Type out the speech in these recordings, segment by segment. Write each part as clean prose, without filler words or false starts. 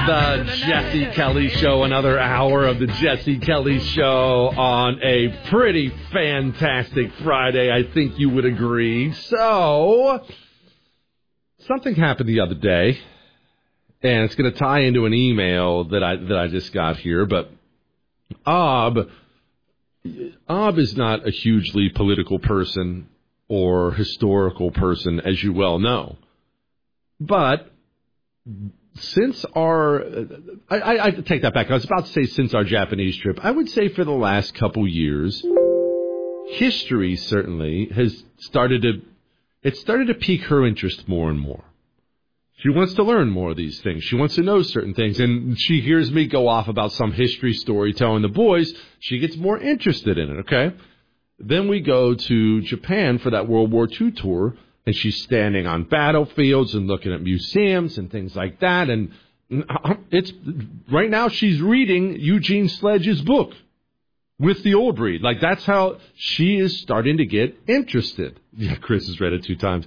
The Jesse Kelly Show, another hour of the Jesse Kelly Show on a pretty fantastic Friday. I think you would agree. So, something happened the other day, and it's going to tie into an email that I just got here. But Ob is not a hugely political person or historical person, as you well know. But since I take that back. I was about to say since our Japanese trip. I would say for the last couple years, history certainly has started to pique her interest more and more. She wants to learn more of these things. She wants to know certain things. And she hears me go off about some history story telling the boys. She gets more interested in it, okay? Then we go to Japan for that World War II tour. And she's standing on battlefields and looking at museums and things like that. And it's right now she's reading Eugene Sledge's book, With the Old Breed. Like, that's how she is starting to get interested. Yeah, Chris has read it 2 times.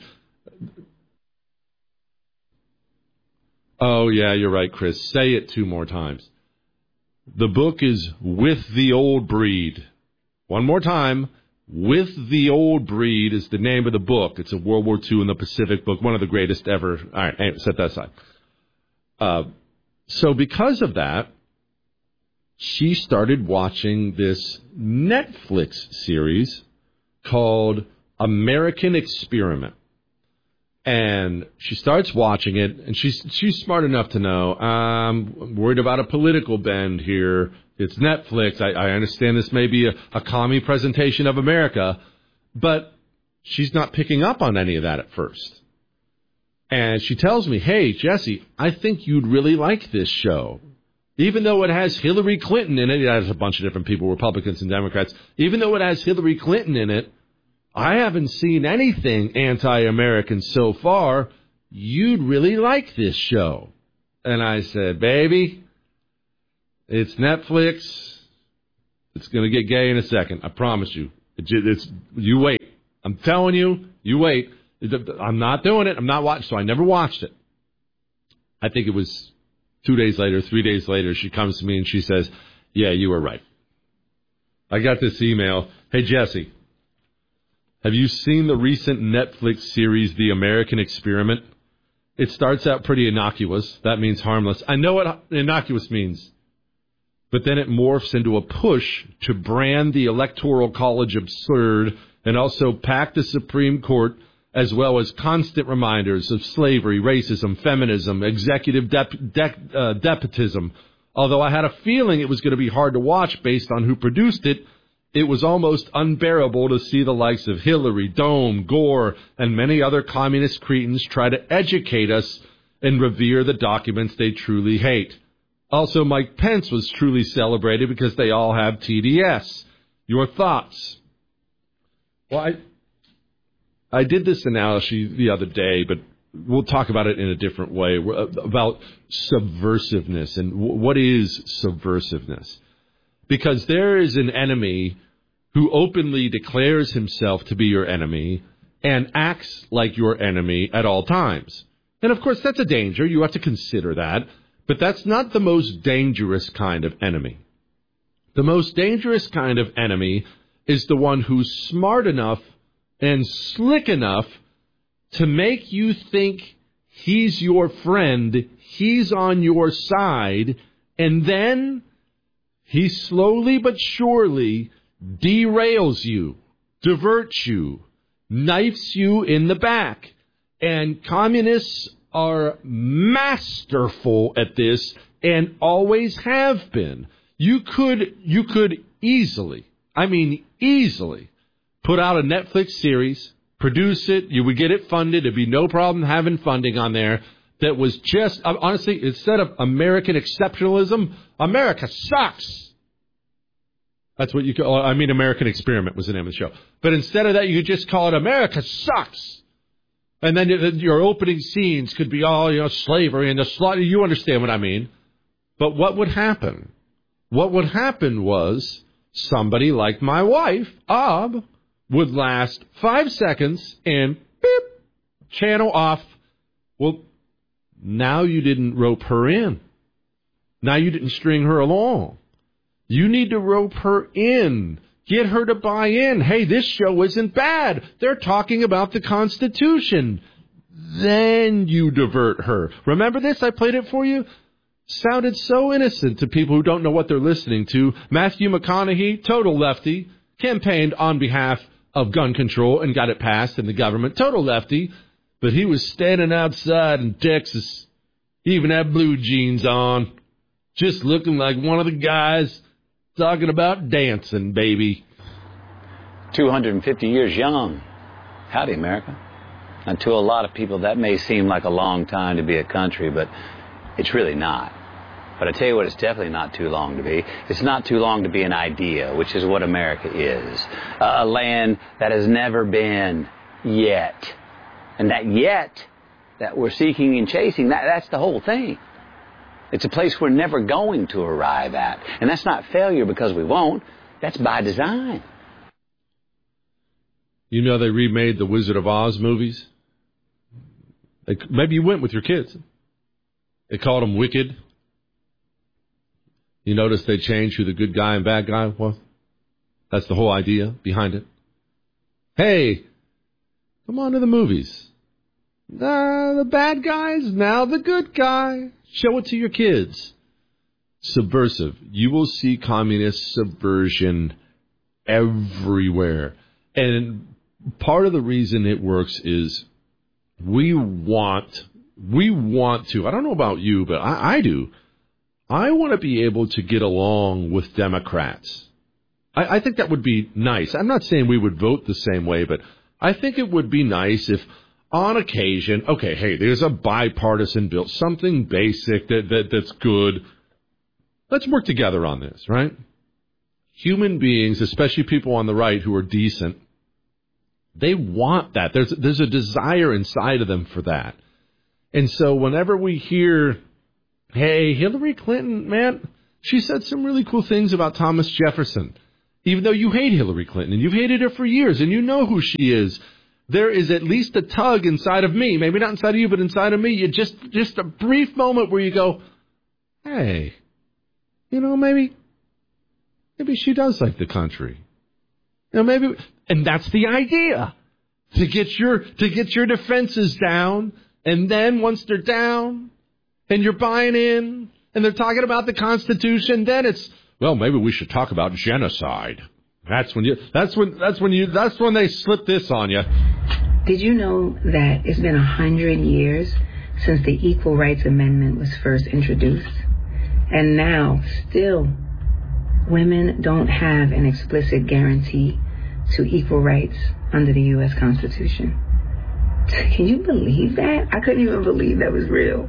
Oh, yeah, you're right, Chris. Say it 2 more times. The book is With the Old Breed. One more time. With the Old Breed is the name of the book. It's a World War II in the Pacific book, one of the greatest ever. All right, anyway, set that aside. So because of that, she started watching this Netflix series called American Experiment. And she starts watching it, and she's smart enough to know, I'm worried about a political bend here. It's Netflix. I understand this may be a commie presentation of America, but she's not picking up on any of that at first. And she tells me, hey, Jesse, I think you'd really like this show. Even though it has Hillary Clinton in it, it has a bunch of different people, Republicans and Democrats. Even though it has Hillary Clinton in it, I haven't seen anything anti-American so far. You'd really like this show. And I said, baby, it's Netflix. It's going to get gay in a second. I promise you. You wait. I'm telling you, you wait. I'm not doing it. I'm not watching. So I never watched it. I think it was 2 days later, 3 days later, she comes to me and she says, yeah, you were right. I got this email. Hey, Jesse, have you seen the recent Netflix series, The American Experiment? It starts out pretty innocuous. That means harmless. I know what innocuous means. But then it morphs into a push to brand the Electoral College absurd and also pack the Supreme Court, as well as constant reminders of slavery, racism, feminism, executive despotism. Although I had a feeling it was going to be hard to watch based on who produced it, it was almost unbearable to see the likes of Hillary, Dome, Gore, and many other communist cretins try to educate us and revere the documents they truly hate. Also, Mike Pence was truly celebrated because they all have TDS. Your thoughts? Well, I did this analogy the other day, but we'll talk about it in a different way, about subversiveness and what is subversiveness. Because there is an enemy who openly declares himself to be your enemy and acts like your enemy at all times. And, of course, that's a danger. You have to consider that. But that's not the most dangerous kind of enemy. The most dangerous kind of enemy is the one who's smart enough and slick enough to make you think he's your friend, he's on your side, and then he slowly but surely derails you, diverts you, knifes you in the back. And communists are masterful at this and always have been. You could easily put out a Netflix series, produce it, you would get it funded, it'd be no problem having funding on there that was just, honestly, instead of American exceptionalism, America sucks. That's what you call, American Experiment was the name of the show. But instead of that, you could just call it America Sucks. And then your opening scenes could be all, slavery and the slaughter. You understand what I mean. But what would happen? What would happen was somebody like my wife, Ob, would last 5 seconds and beep, channel off. Well, now you didn't rope her in. Now you didn't string her along. You need to rope her in. Get her to buy in. Hey, this show isn't bad. They're talking about the Constitution. Then you divert her. Remember this? I played it for you. Sounded so innocent to people who don't know what they're listening to. Matthew McConaughey, total lefty, campaigned on behalf of gun control and got it passed in the government. Total lefty. But he was standing outside in Texas. He even had blue jeans on. Just looking like one of the guys talking about dancing, baby. 250 years young. Howdy, America. And to a lot of people, that may seem like a long time to be a country, but it's really not. But I tell you what, it's definitely not too long to be. It's not too long to be an idea, which is what America is. A land that has never been yet. And that yet that we're seeking and chasing, that's the whole thing. It's a place we're never going to arrive at. And that's not failure because we won't. That's by design. You know they remade the Wizard of Oz movies? Maybe you went with your kids. They called them Wicked. You notice they changed who the good guy and bad guy was? That's the whole idea behind it. Hey, come on to the movies. The bad guy's now the good guy. Show it to your kids. Subversive. You will see communist subversion everywhere. And part of the reason it works is we want to, I don't know about you, but I do. I want to be able to get along with Democrats. I think that would be nice. I'm not saying we would vote the same way, but I think it would be nice if on occasion, okay, hey, there's a bipartisan bill, something basic that's good. Let's work together on this, right? Human beings, especially people on the right who are decent, they want that. There's a desire inside of them for that. And so whenever we hear, hey, Hillary Clinton, man, she said some really cool things about Thomas Jefferson. Even though you hate Hillary Clinton and you've hated her for years and you know who she is, there is at least a tug inside of me, maybe not inside of you, but inside of me, you just a brief moment where you go, hey, you know, maybe she does like the country. You know, maybe, and that's the idea, to get your defenses down, and then once they're down, and you're buying in, and they're talking about the Constitution, then it's, well, maybe we should talk about genocide. That's when they slip this on you. Did you know that it's been 100 years since the Equal Rights Amendment was first introduced? And now, still, women don't have an explicit guarantee to equal rights under the U.S. Constitution. Can you believe that? I couldn't even believe that was real.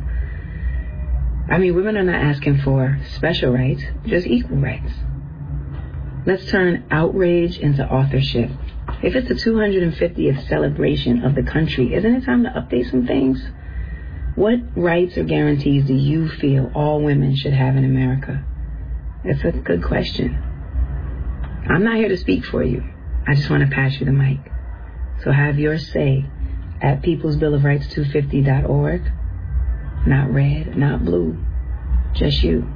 I mean, women are not asking for special rights, just equal rights. Let's turn outrage into authorship. If it's the 250th celebration of the country, isn't it time to update some things? What rights or guarantees do you feel all women should have in America? It's a good question. I'm not here to speak for you. I just want to pass you the mic. So have your say at peoplesbillofrights250.org. Not red, not blue, just you.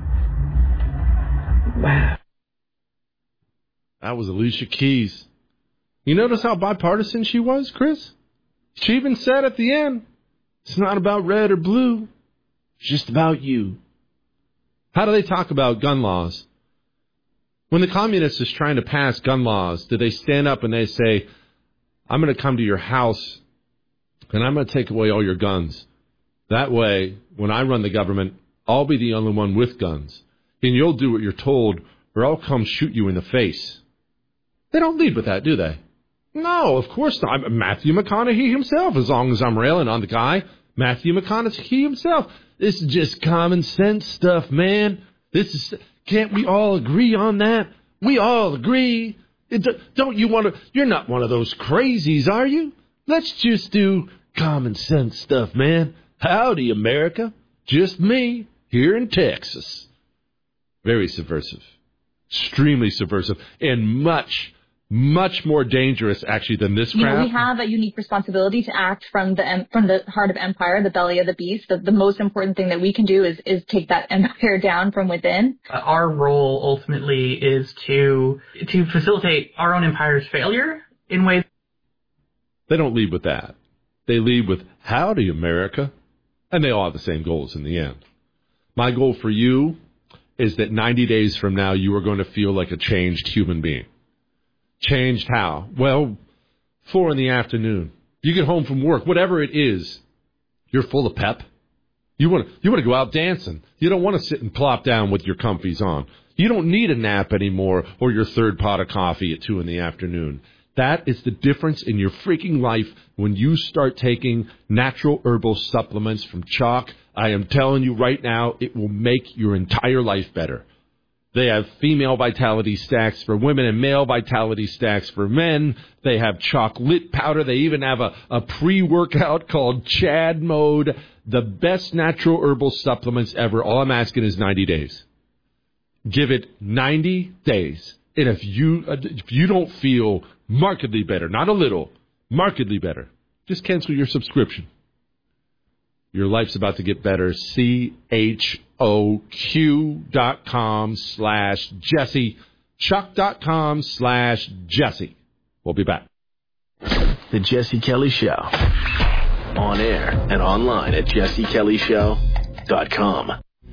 Wow. That was Alicia Keys. You notice how bipartisan she was, Chris? She even said at the end, it's not about red or blue. It's just about you. How do they talk about gun laws? When the communist is trying to pass gun laws, do they stand up and they say, I'm going to come to your house and I'm going to take away all your guns. That way, when I run the government, I'll be the only one with guns. And you'll do what you're told or I'll come shoot you in the face. They don't lead with that, do they? No, of course not. Matthew McConaughey himself, as long as I'm railing on the guy, Matthew McConaughey himself. This is just common sense stuff, man. Can't we all agree on that? We all agree. Don't you want to, you're not one of those crazies, are you? Let's just do common sense stuff, man. Howdy, America. Just me here in Texas. Very subversive. Extremely subversive. And much, much more dangerous, actually, than this crap. We have a unique responsibility to act from the heart of empire, the belly of the beast. The most important thing that we can do is take that empire down from within. Our role ultimately is to facilitate our own empire's failure in ways. They don't lead with that. They lead with, howdy, America. And they all have the same goals in the end. My goal for you is that 90 days from now, you are going to feel like a changed human being. Changed how? Well, 4 p.m. You get home from work, whatever it is, you're full of pep. You want to go out dancing. You don't want to sit and plop down with your comfies on. You don't need a nap anymore or your third pot of coffee at 2 p.m. That is the difference in your freaking life when you start taking natural herbal supplements from Chalk. I am telling you right now, it will make your entire life better. They have female vitality stacks for women and male vitality stacks for men. They have chocolate powder. They even have a pre-workout called Chad Mode. The best natural herbal supplements ever. All I'm asking is 90 days. Give it 90 days. And if you don't feel markedly better, not a little, markedly better, just cancel your subscription. Your life's about to get better. CHOQ.com/Jesse. Chuck.com/Jesse. We'll be back. The Jesse Kelly Show. On air and online at jessekellyshow.com.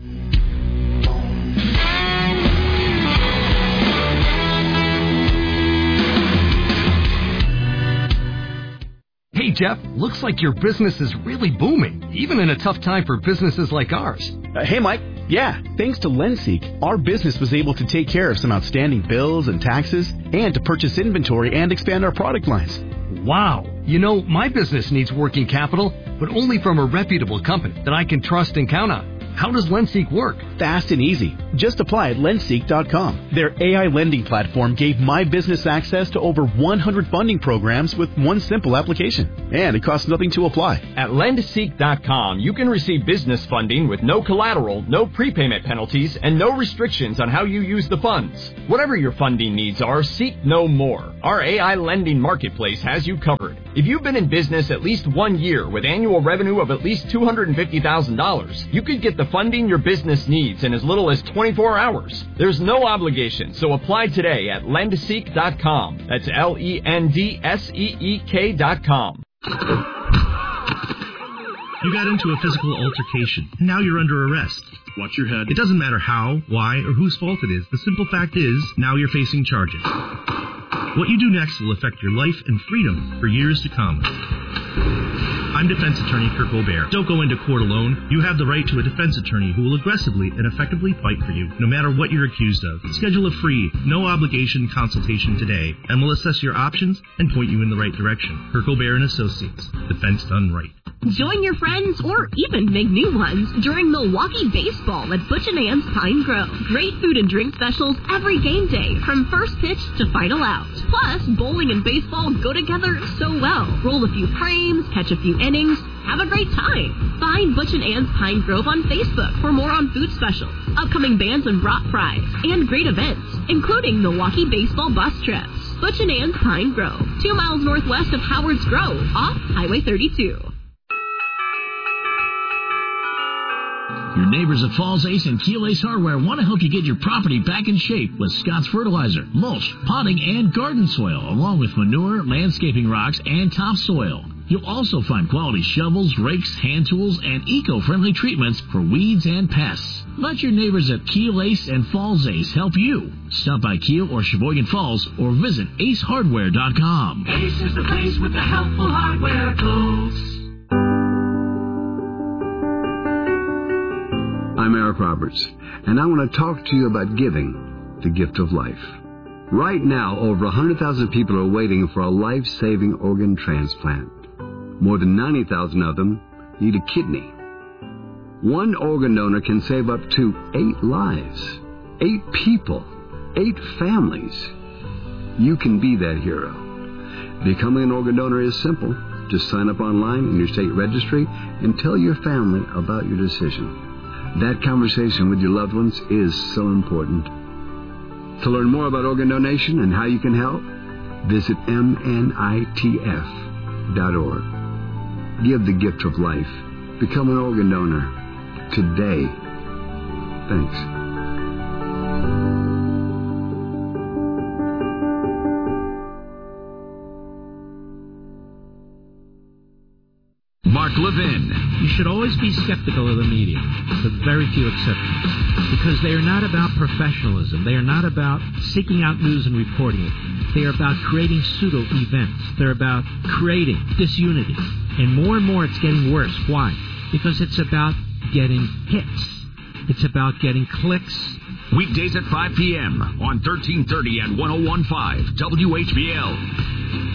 Hey, Jeff, looks like your business is really booming, even in a tough time for businesses like ours. Hey, Mike. Yeah, thanks to LendSeek, our business was able to take care of some outstanding bills and taxes and to purchase inventory and expand our product lines. Wow. You know, my business needs working capital, but only from a reputable company that I can trust and count on. How does LendSeek work? Fast and easy. Just apply at lendseek.com. Their AI lending platform gave my business access to over 100 funding programs with one simple application. And it costs nothing to apply. At lendseek.com, you can receive business funding with no collateral, no prepayment penalties, and no restrictions on how you use the funds. Whatever your funding needs are, seek no more. Our AI lending marketplace has you covered. If you've been in business at least 1 year with annual revenue of at least $250,000, you could get the funding your business needs in as little as 24 hours. There's no obligation, so apply today at lendseek.com. That's LENDSEEK.com. You got into a physical altercation, and now you're under arrest. Watch your head. It doesn't matter how, why, or whose fault it is. The simple fact is, now you're facing charges. What you do next will affect your life and freedom for years to come. I'm defense attorney Kirk O'Bear. Don't go into court alone. You have the right to a defense attorney who will aggressively and effectively fight for you, no matter what you're accused of. Schedule a free, no-obligation consultation today, and we'll assess your options and point you in the right direction. Kirk O'Bear & Associates. Defense done right. Join your friends or even make new ones during Milwaukee Baseball at Butch & Ann's Pine Grove. Great food and drink specials every game day from first pitch to final out. Plus, bowling and baseball go together so well. Roll a few frames, catch a few innings, have a great time. Find Butch & Ann's Pine Grove on Facebook for more on food specials, upcoming bands and rock prize, and great events, including Milwaukee Baseball bus trips. Butch & Ann's Pine Grove, 2 miles northwest of Howard's Grove, off Highway 32. Your neighbors at Falls Ace and Keel Ace Hardware want to help you get your property back in shape with Scott's Fertilizer, mulch, potting, and garden soil, along with manure, landscaping rocks, and topsoil. You'll also find quality shovels, rakes, hand tools, and eco-friendly treatments for weeds and pests. Let your neighbors at Keel Ace and Falls Ace help you. Stop by Keel or Sheboygan Falls or visit acehardware.com. Ace is the place with the helpful hardware tools. I'm Eric Roberts, and I want to talk to you about giving, the gift of life. Right now, over 100,000 people are waiting for a life-saving organ transplant. More than 90,000 of them need a kidney. One organ donor can save up to 8 lives, 8 people, 8 families. You can be that hero. Becoming an organ donor is simple. Just sign up online in your state registry and tell your family about your decision. That conversation with your loved ones is so important. To learn more about organ donation and how you can help, Visit MNITF.org. Give the gift of life. Become an organ donor today. Thanks. Mark Levin. You should always be skeptical of the media, with very few exceptions, because they are not about professionalism. They are not about seeking out news and reporting it. They are about creating pseudo-events. They're about creating disunity. And more it's getting worse. Why? Because it's about getting hits. It's about getting clicks. Weekdays at 5 p.m. on 1330 and 101.5 WHBL.